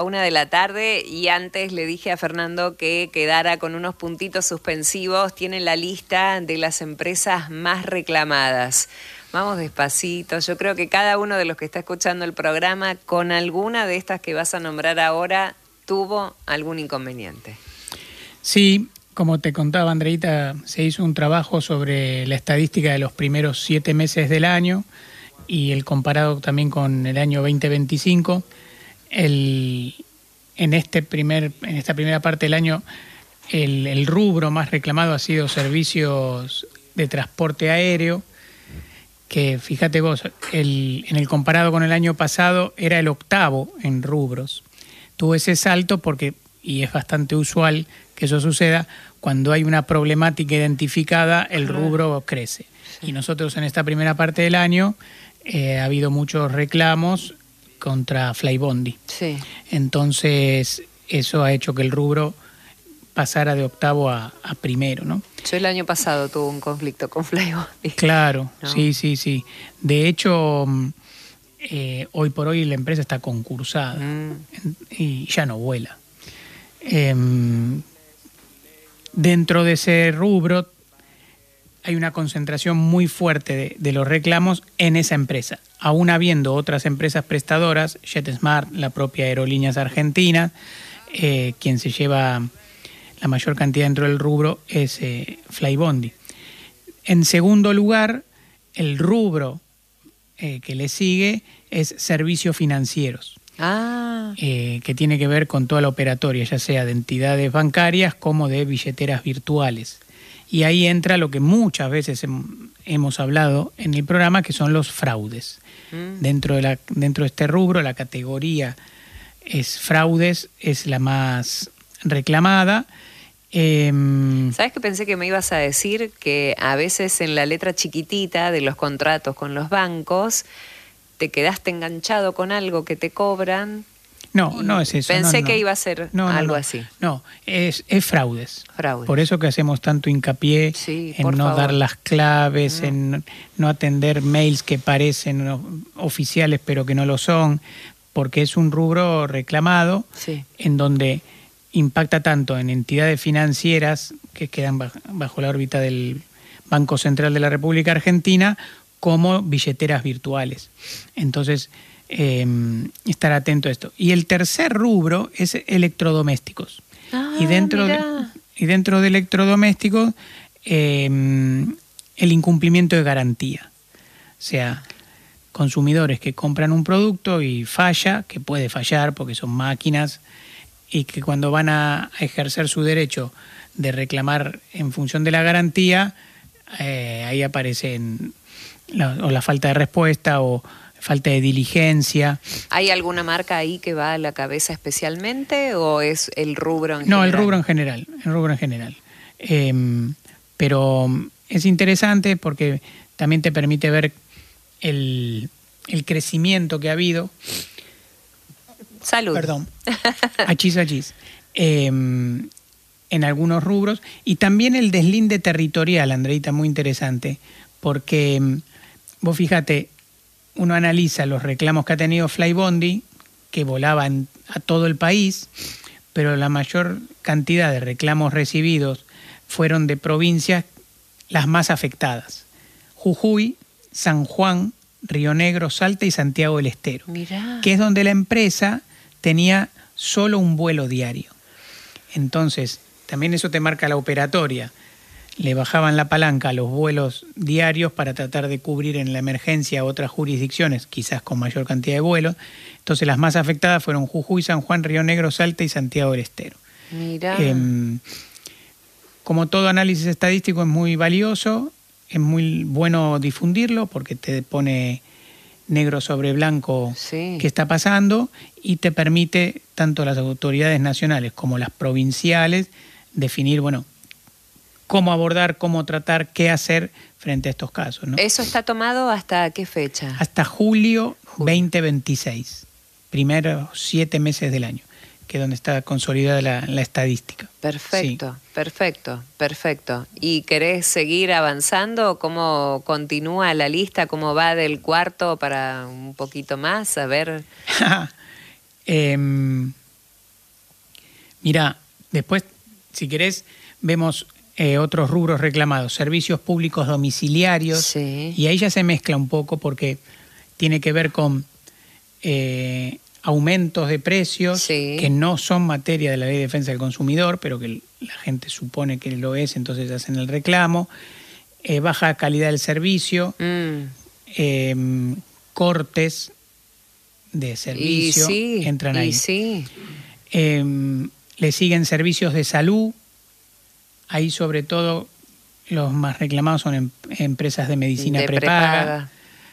1:00 y antes le dije a Fernando que quedara con unos puntitos suspensivos. Tienen la lista de las empresas más reclamadas. Vamos despacito. Yo creo que cada uno de los que está escuchando el programa con alguna de estas que vas a nombrar ahora tuvo algún inconveniente. Sí, como te contaba Andreita, se hizo un trabajo sobre la estadística de los primeros 7 meses del año y el comparado también con el año 2025. En esta primera parte del año, el rubro más reclamado ha sido servicios de transporte aéreo, que fíjate vos, en el comparado con el año pasado era el 8º en rubros. Tuvo ese salto porque, y es bastante usual que eso suceda, cuando hay una problemática identificada, el rubro crece. Sí. Y nosotros en esta primera parte del año ha habido muchos reclamos contra Flybondi. Sí. Entonces, eso ha hecho que el rubro pasara de 8º a primero, ¿no? Yo el año pasado tuve un conflicto con Flybondi. Claro, ¿no? Sí. De hecho, hoy por hoy la empresa está concursada y ya no vuela. Dentro de ese rubro hay una concentración muy fuerte de los reclamos en esa empresa, aún habiendo otras empresas prestadoras, JetSmart, la propia Aerolíneas Argentinas, quien se lleva la mayor cantidad dentro del rubro es Flybondi. En segundo lugar, el rubro que le sigue es servicios financieros, que tiene que ver con toda la operatoria, ya sea de entidades bancarias como de billeteras virtuales. Y ahí entra lo que muchas veces hemos hablado en el programa, que son los fraudes. Dentro de este rubro, la categoría es fraudes, es la más reclamada. ¿Sabes qué pensé que me ibas a decir? Que a veces en la letra chiquitita de los contratos con los bancos te quedaste enganchado con algo que te cobran. No es eso. Pensé que iba a ser algo así. No, es fraudes. Fraudes. Por eso que hacemos tanto hincapié en no dar las claves, en no atender mails que parecen oficiales pero que no lo son, porque es un rubro reclamado en donde impacta tanto en entidades financieras que quedan bajo la órbita del Banco Central de la República Argentina como billeteras virtuales. Entonces, estar atento a esto. Y el tercer rubro es electrodomésticos. Y dentro de electrodomésticos, el incumplimiento de garantía. O sea, consumidores que compran un producto y falla, que puede fallar porque son máquinas, y que cuando van a ejercer su derecho de reclamar en función de la garantía, ahí aparecen la falta de respuesta o falta de diligencia. ¿Hay alguna marca ahí que va a la cabeza especialmente o es el rubro en general? No, el rubro en general. Pero es interesante porque también te permite ver el crecimiento que ha habido. Salud. Perdón. Achis. En algunos rubros. Y también el deslinde territorial, Andreita, muy interesante. Porque vos fíjate, uno analiza los reclamos que ha tenido Flybondi, que volaban a todo el país, pero la mayor cantidad de reclamos recibidos fueron de provincias las más afectadas: Jujuy, San Juan, Río Negro, Salta y Santiago del Estero. Mirá. Que es donde la empresa tenía solo un vuelo diario. Entonces, también eso te marca la operatoria. Le bajaban la palanca a los vuelos diarios para tratar de cubrir en la emergencia otras jurisdicciones, quizás con mayor cantidad de vuelos. Entonces, las más afectadas fueron Jujuy, San Juan, Río Negro, Salta y Santiago del Estero. Mirá. Como todo análisis estadístico es muy valioso, es muy bueno difundirlo porque te pone negro sobre blanco qué está pasando y te permite tanto las autoridades nacionales como las provinciales definir, cómo abordar, cómo tratar, qué hacer frente a estos casos, ¿no? ¿Eso está tomado hasta qué fecha? Hasta julio 2026, primeros 7 meses del año, que es donde está consolidada la estadística. Perfecto, perfecto. ¿Y querés seguir avanzando? ¿Cómo continúa la lista? ¿Cómo va del cuarto para un poquito más? A ver. Mira, después, si querés, vemos otros rubros reclamados, servicios públicos domiciliarios, sí. Y ahí ya se mezcla un poco porque tiene que ver con aumentos de precios, sí, que no son materia de la Ley de Defensa del Consumidor, pero que la gente supone que lo es, entonces hacen el reclamo, baja calidad del servicio, cortes de servicio, entran ahí. Sí. Le siguen servicios de salud, ahí sobre todo los más reclamados son empresas de medicina prepaga.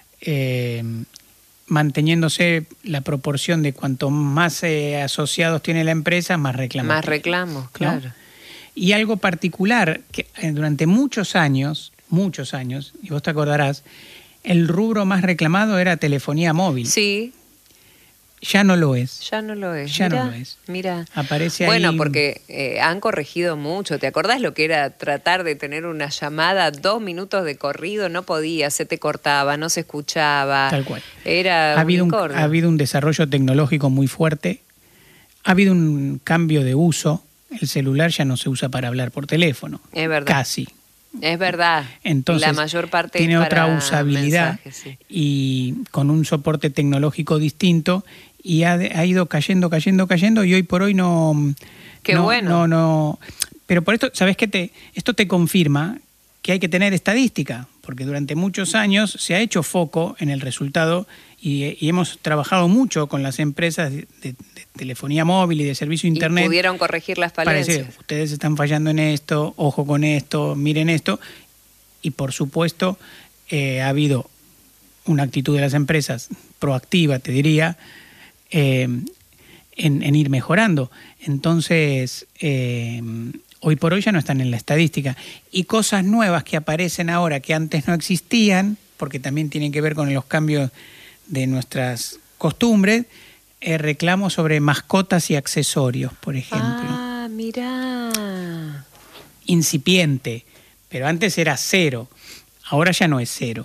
Manteniéndose la proporción de cuanto más asociados tiene la empresa, más reclamos. Más reclamos, claro. ¿No? Y algo particular, que durante muchos años, y vos te acordarás, el rubro más reclamado era telefonía móvil. Sí. Ya no lo es. Ya no lo es. Ya no lo es. Mira. Aparece bueno, ahí. porque han corregido mucho. ¿Te acordás lo que era tratar de tener una llamada 2 minutos de corrido? No podía, se te cortaba, no se escuchaba. Tal cual. Era ha habido un desarrollo tecnológico muy fuerte. Ha habido un cambio de uso. El celular ya no se usa para hablar por teléfono. Es verdad. Casi. Es verdad. Entonces, la mayor parte tiene es otra para usabilidad mensajes, sí. Y con un soporte tecnológico distinto, y ha ido cayendo, y hoy por hoy no. Qué bueno. No. Pero por esto, ¿sabes qué? Esto te confirma que hay que tener estadística, porque durante muchos años se ha hecho foco en el resultado y hemos trabajado mucho con las empresas de telefonía móvil y de servicio internet. Y pudieron corregir las falencias. Para decir, ustedes están fallando en esto, ojo con esto, miren esto. Y por supuesto ha habido una actitud de las empresas proactiva, te diría, en ir mejorando. Entonces, hoy por hoy ya no están en la estadística. Y cosas nuevas que aparecen ahora que antes no existían, porque también tienen que ver con los cambios de nuestras costumbres, reclamos sobre mascotas y accesorios, por ejemplo. Ah, mirá. Incipiente, pero antes era 0, ahora ya no es 0.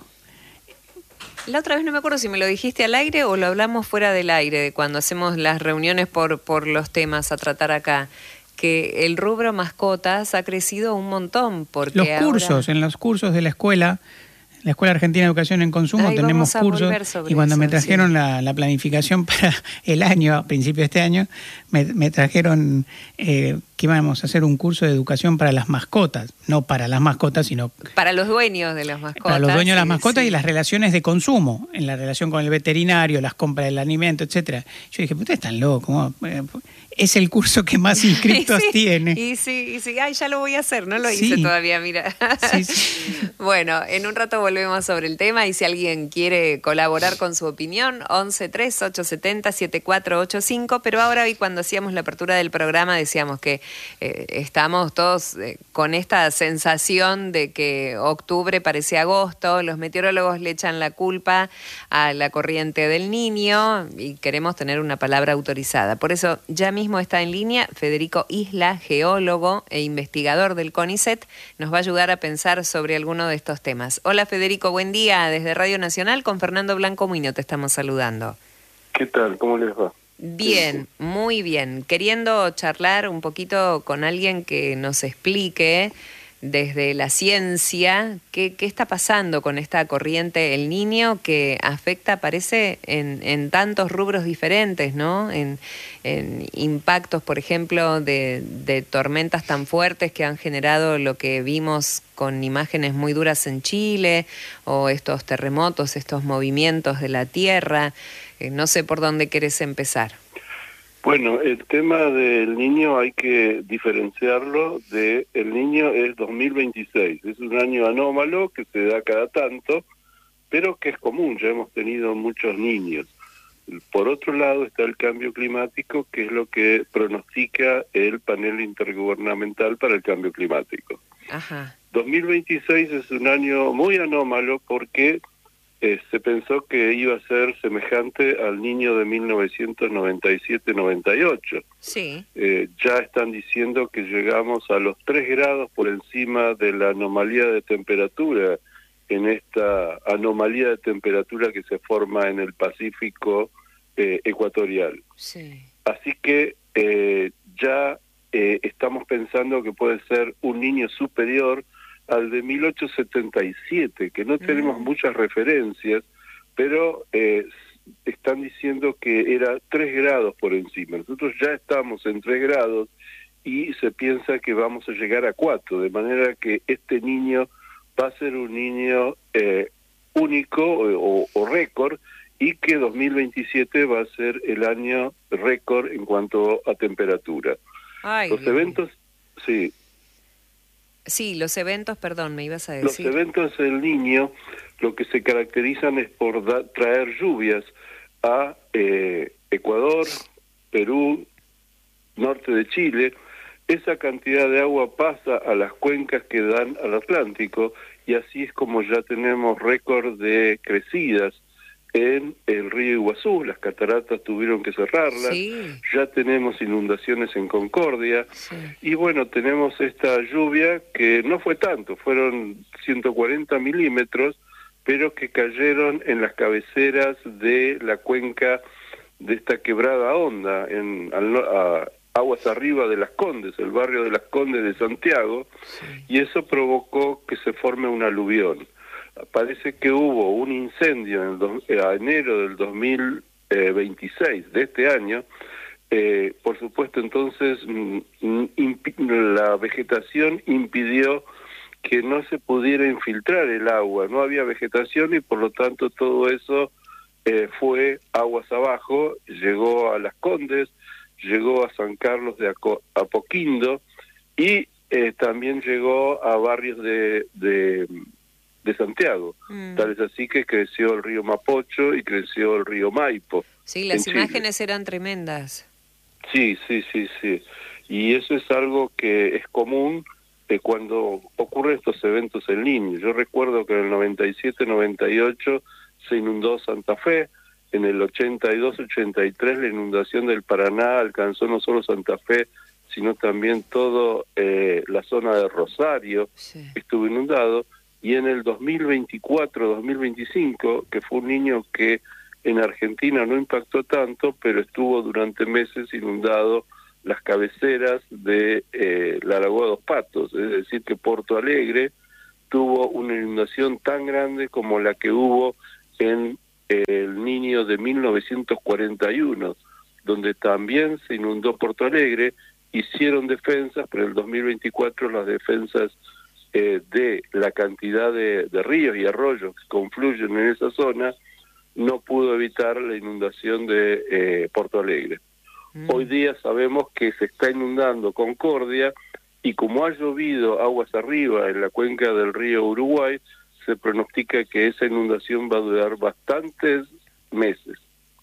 La otra vez no me acuerdo si me lo dijiste al aire o lo hablamos fuera del aire, de cuando hacemos las reuniones por los temas a tratar acá, que el rubro mascotas ha crecido un montón. Porque los cursos, en los cursos de la Escuela Argentina de Educación en Consumo, tenemos cursos, y cuando me trajeron la planificación para el año, a principio de este año, me trajeron que íbamos a hacer un curso de educación para las mascotas, no para las mascotas, sino para los dueños de las mascotas. Para los dueños de las mascotas, y las relaciones de consumo, en la relación con el veterinario, las compras del alimento, etcétera. Yo dije, ustedes están locos, es el curso que más inscriptos tiene. Y sí, ay, ya lo voy a hacer, no lo hice todavía, mira. Sí. Bueno, en un rato volvemos sobre el tema, y si alguien quiere colaborar con su opinión, 11-3-870-7485, pero ahora hoy cuando hacíamos la apertura del programa decíamos que estamos todos con esta sensación de que octubre parece agosto, los meteorólogos le echan la culpa a la corriente del Niño y queremos tener una palabra autorizada. Por eso ya mismo está en línea Federico Isla, geólogo e investigador del CONICET, nos va a ayudar a pensar sobre alguno de estos temas. Hola Federico, buen día, desde Radio Nacional con Fernando Blanco Muñoz te estamos saludando. ¿Qué tal? ¿Cómo les va? Bien, muy bien. Queriendo charlar un poquito con alguien que nos explique desde la ciencia qué está pasando con esta corriente El Niño que afecta, parece, en tantos rubros diferentes, ¿no? En impactos, por ejemplo, de tormentas tan fuertes que han generado lo que vimos con imágenes muy duras en Chile, o estos terremotos, estos movimientos de la tierra. No sé por dónde querés empezar. Bueno, el tema del Niño hay que diferenciarlo de El Niño es 2026. Es un año anómalo que se da cada tanto, pero que es común, ya hemos tenido muchos niños. Por otro lado está el cambio climático, que es lo que pronostica el panel intergubernamental para el cambio climático. Ajá. 2026 es un año muy anómalo porque se pensó que iba a ser semejante al Niño de 1997-98. Sí. Ya están diciendo que llegamos a los 3 grados por encima de la anomalía de temperatura, en esta anomalía de temperatura que se forma en el Pacífico ecuatorial. Sí. Así que ya estamos pensando que puede ser un niño superior al de 1877, que no tenemos muchas referencias, pero están diciendo que era 3 grados por encima. Nosotros ya estamos en 3 grados y se piensa que vamos a llegar a 4, de manera que este niño va a ser un niño único o récord, y que 2027 va a ser el año récord en cuanto a temperatura. Ay, los eventos, sí. Sí, los eventos, perdón, me ibas a decir. Los eventos del Niño lo que se caracterizan es por traer lluvias a Ecuador, Perú, norte de Chile. Esa cantidad de agua pasa a las cuencas que dan al Atlántico, y así es como ya tenemos récord de crecidas en el río Iguazú. Las cataratas tuvieron que cerrarlas, sí. Ya tenemos inundaciones en Concordia, sí. Y bueno, tenemos esta lluvia que no fue tanto, fueron 140 milímetros, pero que cayeron en las cabeceras de la cuenca de esta quebrada Honda, a aguas arriba de Las Condes, el barrio de Las Condes de Santiago, sí. Y eso provocó que se forme un aluvión. Parece que hubo un incendio a enero del 2026 de este año. Por supuesto, entonces la vegetación impidió que no se pudiera infiltrar el agua. No había vegetación y por lo tanto todo eso fue aguas abajo, llegó a Las Condes, llegó a San Carlos de Apoquindo y también llegó a barrios de Santiago. Tal es así que creció el río Mapocho y creció el río Maipo. Sí, las imágenes eran tremendas. Sí. Y eso es algo que es común cuando ocurren estos eventos en Niño. Yo recuerdo que en el 97-98 se inundó Santa Fe, en el 82-83 la inundación del Paraná alcanzó no solo Santa Fe, sino también toda la zona de Rosario, sí. Estuvo inundado. Y en el 2024-2025, que fue un niño que en Argentina no impactó tanto, pero estuvo durante meses inundado las cabeceras de la Lagoa Dos Patos, es decir, que Porto Alegre tuvo una inundación tan grande como la que hubo en el Niño de 1941, donde también se inundó Porto Alegre. Hicieron defensas, pero en el 2024 las defensas de la cantidad de ríos y arroyos que confluyen en esa zona no pudo evitar la inundación de Porto Alegre. Hoy día sabemos que se está inundando Concordia, y como ha llovido aguas arriba en la cuenca del río Uruguay, se pronostica que esa inundación va a durar bastantes meses.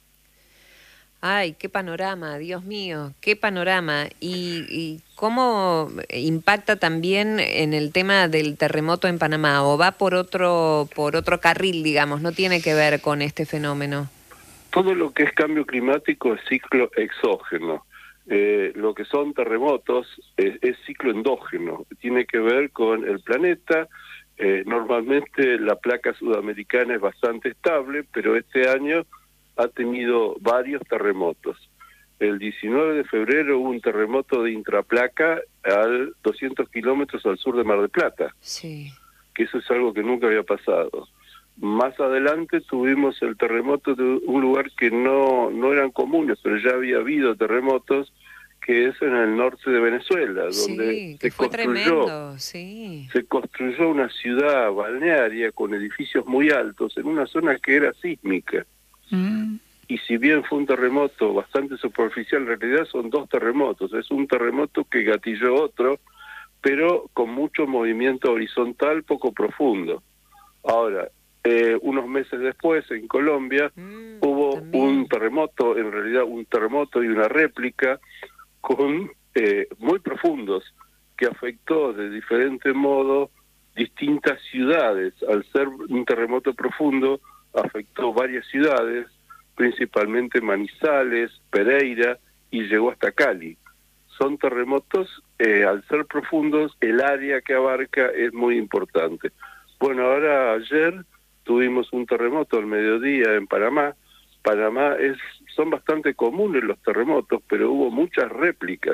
Ay, qué panorama, Dios mío, qué panorama. ¿Y cómo impacta también en el tema del terremoto en Panamá? ¿O va por otro carril, digamos, no tiene que ver con este fenómeno? Todo lo que es cambio climático es ciclo exógeno. Lo que son terremotos es ciclo endógeno. Tiene que ver con el planeta. Normalmente la placa sudamericana es bastante estable, pero este año ha tenido varios terremotos. El 19 de febrero hubo un terremoto de intraplaca a 200 kilómetros al sur de Mar del Plata. Sí. Que eso es algo que nunca había pasado. Más adelante tuvimos el terremoto de un lugar que no eran comunes, pero ya había habido terremotos, que es en el norte de Venezuela, donde se tremendo, sí. Se construyó una ciudad balnearia con edificios muy altos en una zona que era sísmica. Y si bien fue un terremoto bastante superficial, en realidad son 2 terremotos. Es un terremoto que gatilló otro, pero con mucho movimiento horizontal, poco profundo. Ahora, unos meses después, en Colombia, hubo también un terremoto, en realidad un terremoto y una réplica con muy profundos, que afectó de diferente modo distintas ciudades. Al ser un terremoto profundo, afectó varias ciudades, principalmente Manizales, Pereira, y llegó hasta Cali. Son terremotos, al ser profundos, el área que abarca es muy importante. Bueno, ahora ayer tuvimos un terremoto al mediodía en Panamá. Panamá son bastante comunes los terremotos, pero hubo muchas réplicas.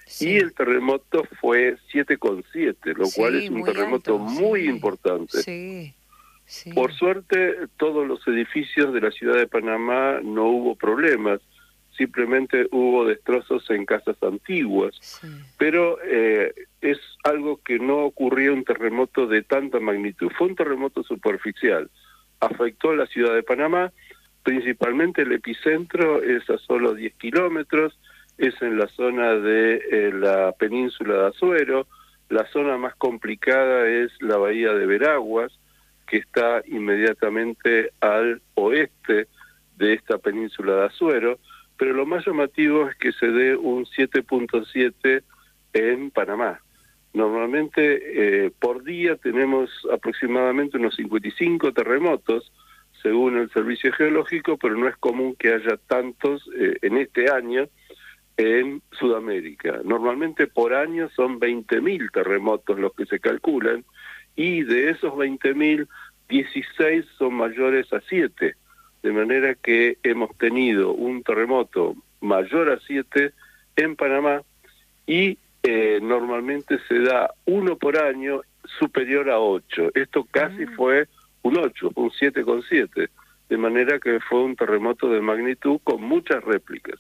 Sí. Y el terremoto fue 7,7, lo cual es un terremoto alto, muy importante. Sí. Por suerte, todos los edificios de la ciudad de Panamá no hubo problemas, simplemente hubo destrozos en casas antiguas, pero es algo que no ocurrió un terremoto de tanta magnitud. Fue un terremoto superficial, afectó a la ciudad de Panamá, principalmente el epicentro es a solo 10 kilómetros, es en la zona de la península de Azuero. La zona más complicada es la bahía de Veraguas, que está inmediatamente al oeste de esta península de Azuero, pero lo más llamativo es que se dé un 7,7 en Panamá. Normalmente por día tenemos aproximadamente unos 55 terremotos, según el Servicio Geológico, pero no es común que haya tantos en este año en Sudamérica. Normalmente por año son 20.000 terremotos los que se calculan, y de esos 20.000, 16 son mayores a 7, de manera que hemos tenido un terremoto mayor a 7 en Panamá, y normalmente se da uno por año superior a 8. Esto casi fue un 8, un 7,7, de manera que fue un terremoto de magnitud con muchas réplicas.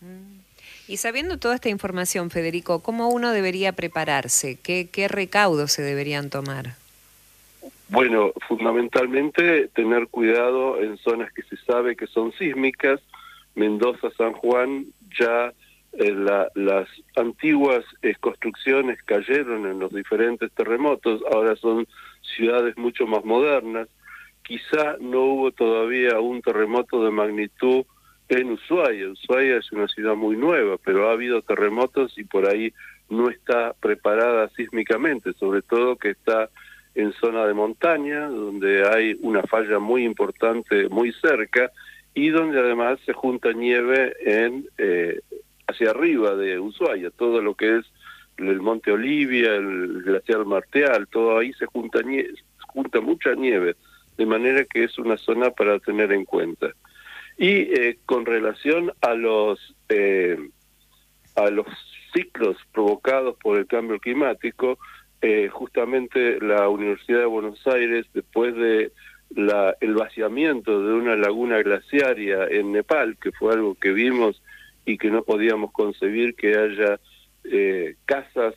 Y sabiendo toda esta información, Federico, ¿cómo uno debería prepararse? ¿Qué recaudos se deberían tomar? Bueno, fundamentalmente tener cuidado en zonas que se sabe que son sísmicas. Mendoza, San Juan, ya las antiguas construcciones cayeron en los diferentes terremotos, ahora son ciudades mucho más modernas. Quizá no hubo todavía un terremoto de magnitud en Ushuaia. Ushuaia es una ciudad muy nueva, pero ha habido terremotos y por ahí no está preparada sísmicamente, sobre todo que está en zona de montaña, donde hay una falla muy importante muy cerca, y donde además se junta nieve hacia arriba de Ushuaia, todo lo que es el Monte Olivia, el glaciar Marteal, todo ahí se junta mucha nieve, de manera que es una zona para tener en cuenta. Y con relación a los ciclos provocados por el cambio climático, justamente la Universidad de Buenos Aires, después de el vaciamiento de una laguna glaciaria en Nepal, que fue algo que vimos y que no podíamos concebir que haya casas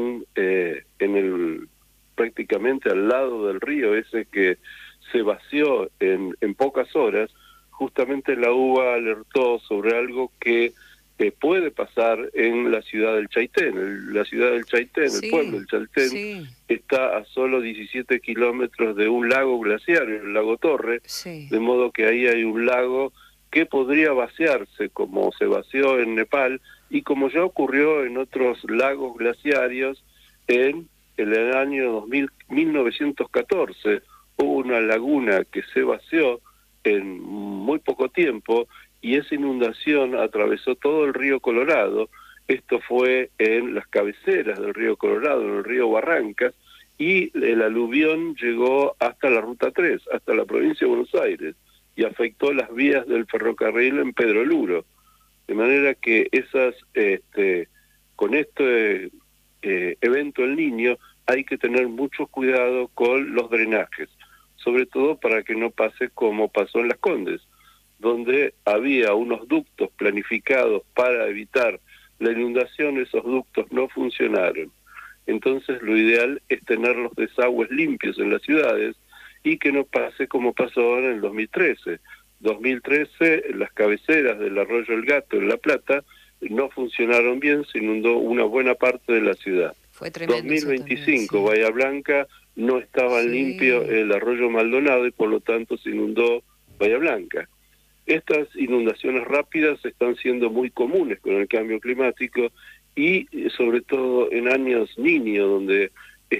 prácticamente al lado del río ese que se vació en pocas horas. Justamente la UBA alertó sobre algo que puede pasar en la ciudad del Chaitén. La ciudad del Chaitén, el pueblo del Chaitén, está a solo 17 kilómetros de un lago glaciario, el lago Torre, de modo que ahí hay un lago que podría vaciarse como se vació en Nepal y como ya ocurrió en otros lagos glaciarios en el año 1914. Hubo una laguna que se vació en muy poco tiempo y esa inundación atravesó todo el río Colorado. Esto fue en las cabeceras del río Colorado, en el río Barrancas, y el aluvión llegó hasta la Ruta 3, hasta la provincia de Buenos Aires, y afectó las vías del ferrocarril en Pedro Luro. De manera que con este evento El Niño hay que tener mucho cuidado con los drenajes, sobre todo para que no pase como pasó en Las Condes, donde había unos ductos planificados para evitar la inundación, esos ductos no funcionaron. Entonces lo ideal es tener los desagües limpios en las ciudades y que no pase como pasó en el 2013. 2013, las cabeceras del arroyo El Gato en La Plata no funcionaron bien, se inundó una buena parte de la ciudad. Fue tremendo. 2025, también, Bahía Blanca, no estaba limpio el arroyo Maldonado y por lo tanto se inundó Bahía Blanca. Estas inundaciones rápidas están siendo muy comunes con el cambio climático y sobre todo en años Niño, donde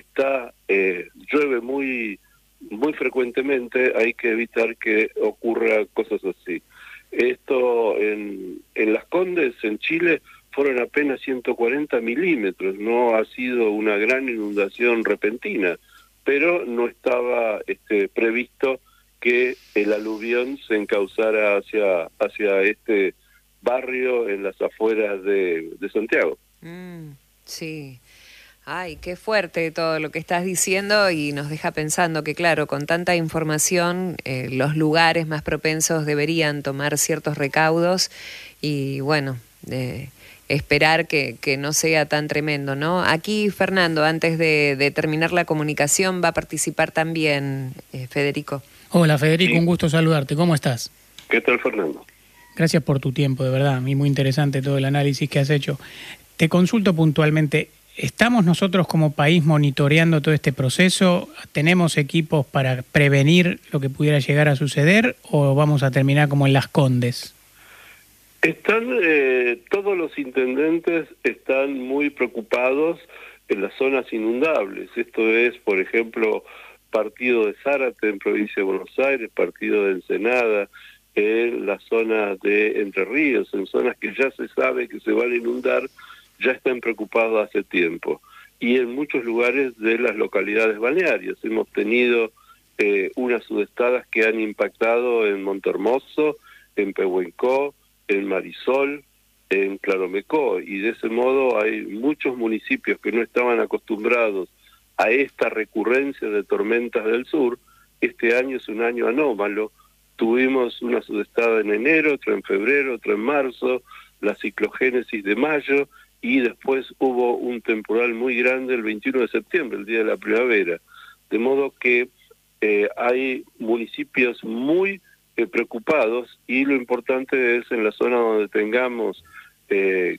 llueve muy frecuentemente, hay que evitar que ocurra cosas así. Esto en Las Condes, en Chile, fueron apenas 140 milímetros, no ha sido una gran inundación repentina, pero no estaba previsto que el aluvión se encauzara hacia este barrio en las afueras de Santiago. Sí. Ay, qué fuerte todo lo que estás diciendo y nos deja pensando que, claro, con tanta información, los lugares más propensos deberían tomar ciertos recaudos y, bueno, esperar que no sea tan tremendo, ¿no? Aquí, Fernando, antes de terminar la comunicación, va a participar también Federico. Hola, Federico, un gusto saludarte. ¿Cómo estás? ¿Qué tal, Fernando? Gracias por tu tiempo, de verdad. A mí muy interesante todo el análisis que has hecho. Te consulto puntualmente. ¿Estamos nosotros como país monitoreando todo este proceso? ¿Tenemos equipos para prevenir lo que pudiera llegar a suceder o vamos a terminar como en Las Condes? Todos los intendentes están muy preocupados en las zonas inundables. Esto es, por ejemplo, partido de Zárate en provincia de Buenos Aires, partido de Ensenada, en la zona de Entre Ríos, en zonas que ya se sabe que se van a inundar, ya están preocupados hace tiempo. Y en muchos lugares de las localidades balnearias. Hemos tenido unas sudestadas que han impactado en Montehermoso, en Pehuenco, en Marisol, en Claromecó. Y de ese modo hay muchos municipios que no estaban acostumbrados a esta recurrencia de tormentas del sur. Este año es un año anómalo. Tuvimos una sudestada en enero, otra en febrero, otra en marzo, la ciclogénesis de mayo, y después hubo un temporal muy grande el 21 de septiembre, el día de la primavera. De modo que hay municipios muy preocupados, y lo importante es en la zona donde tengamos en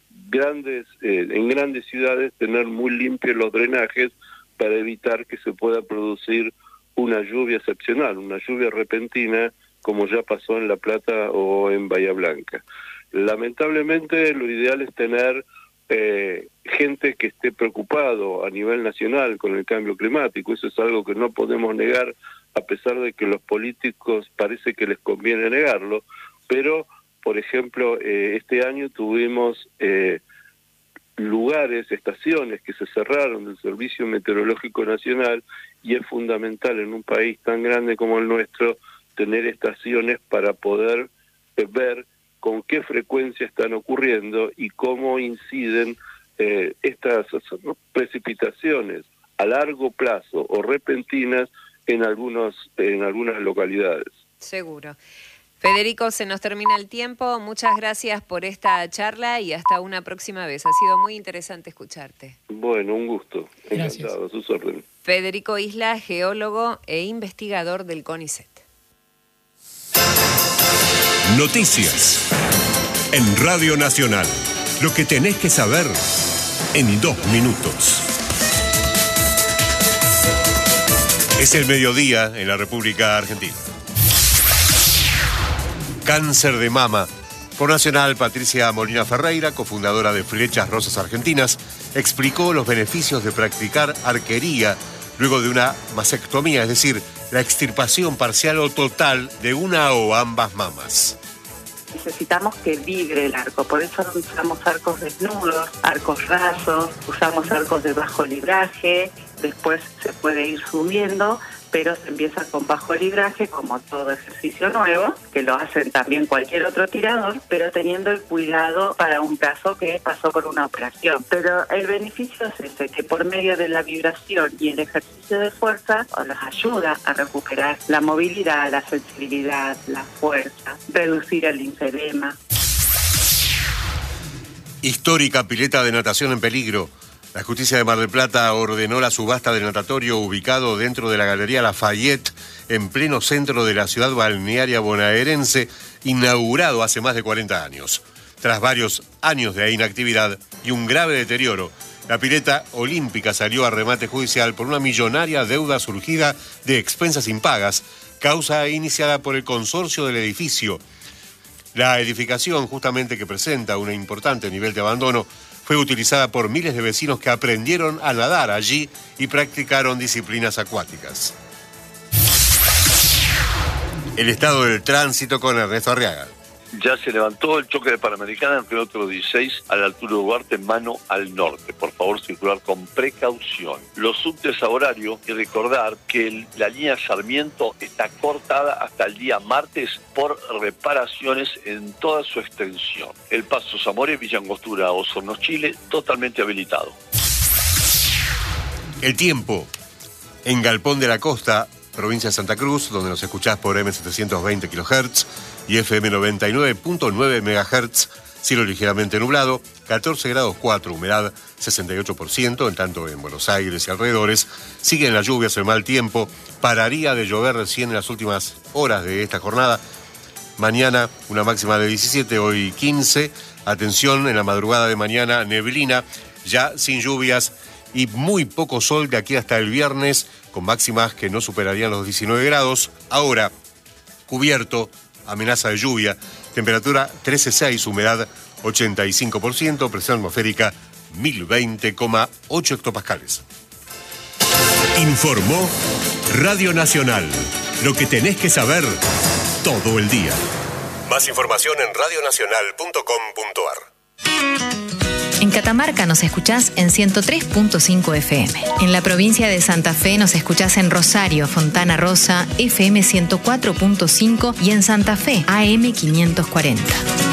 grandes ciudades, tener muy limpios los drenajes para evitar que se pueda producir una lluvia excepcional, una lluvia repentina, como ya pasó en La Plata o en Bahía Blanca. Lamentablemente, lo ideal es tener gente que esté preocupado a nivel nacional con el cambio climático. Eso es algo que no podemos negar, a pesar de que los políticos parece que les conviene negarlo. Pero, por ejemplo, este año tuvimos lugares, estaciones que se cerraron del Servicio Meteorológico Nacional, y es fundamental en un país tan grande como el nuestro tener estaciones para poder ver con qué frecuencia están ocurriendo y cómo inciden estas precipitaciones a largo plazo o repentinas en algunas localidades. Seguro. Federico, se nos termina el tiempo. Muchas gracias por esta charla y hasta una próxima vez. Ha sido muy interesante escucharte. Bueno, un gusto. Gracias. Encantado, a sus órdenes. Federico Isla, geólogo e investigador del CONICET. Noticias en Radio Nacional. Lo que tenés que saber en 2 minutos. Es el mediodía en la República Argentina. Cáncer de mama. Por Nacional, Patricia Molina Ferreira, cofundadora de Flechas Rosas Argentinas, explicó los beneficios de practicar arquería luego de una mastectomía, es decir, la extirpación parcial o total de una o ambas mamas. Necesitamos que vibre el arco, por eso usamos arcos desnudos, arcos rasos, usamos arcos de bajo libraje, después se puede ir subiendo, pero se empieza con bajo libraje, como todo ejercicio nuevo, que lo hacen también cualquier otro tirador, pero teniendo el cuidado para un caso que pasó por una operación. Pero el beneficio es ese, que por medio de la vibración y el ejercicio de fuerza, los ayuda a recuperar la movilidad, la sensibilidad, la fuerza, reducir el linfedema. Histórica pileta de natación en peligro. La Justicia de Mar del Plata ordenó la subasta del natatorio ubicado dentro de la Galería Lafayette, en pleno centro de la ciudad balnearia bonaerense, inaugurado hace más de 40 años. Tras varios años de inactividad y un grave deterioro, la pileta olímpica salió a remate judicial por una millonaria deuda surgida de expensas impagas, causa iniciada por el consorcio del edificio. La edificación, justamente que presenta un importante nivel de abandono, fue utilizada por miles de vecinos que aprendieron a nadar allí y practicaron disciplinas acuáticas. El estado del tránsito con Ernesto Arriaga. Ya se levantó el choque de Panamericana en kilómetro 16 a la altura de Duarte, mano al norte. Por favor, circular con precaución. Los subtes a horario, y recordar que la línea Sarmiento está cortada hasta el día martes por reparaciones en toda su extensión. El paso Zamora, Villa Angostura, Osorno, Chile, totalmente habilitado. El tiempo en Galpón de la Costa, provincia de Santa Cruz, donde nos escuchás por M720 kHz y FM 99.9 MHz, cielo ligeramente nublado, 14 grados 4, humedad 68%, en tanto en Buenos Aires y alrededores siguen las lluvias, el mal tiempo, pararía de llover recién en las últimas horas de esta jornada. Mañana una máxima de 17, hoy 15, atención, en la madrugada de mañana neblina, ya sin lluvias y muy poco sol de aquí hasta el viernes, con máximas que no superarían los 19 grados. Ahora, cubierto, amenaza de lluvia, temperatura 13,6, humedad 85%, presión atmosférica 1020,8 hectopascales. Informó Radio Nacional. Lo que tenés que saber todo el día. Más información en radionacional.com.ar. En Catamarca nos escuchás en 103.5 FM. En la provincia de Santa Fe nos escuchás en Rosario, Fontana Rosa, FM 104.5 y en Santa Fe, AM 540.